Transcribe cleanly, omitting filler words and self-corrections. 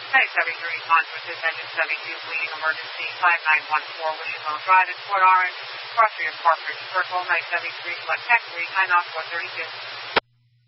973 Conference is engine 72 bleeding emergency 5914 Wishbone Drive in Port Orange. Cross your Parkridge Circle 973 select taxi 9 knots 132.